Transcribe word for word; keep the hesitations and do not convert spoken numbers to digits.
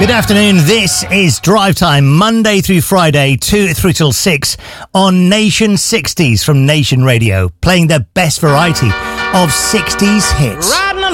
Good afternoon. This is Drive Time, Monday through Friday, two through till six on Nation sixties from Nation Radio, playing the best variety of sixties hits. Riding